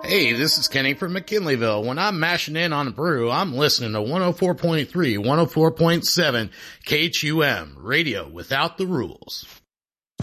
Hey, this is Kenny from McKinleyville. When I'm mashing in on a brew, I'm listening to 104.3, 104.7 KHUM, radio without the rules.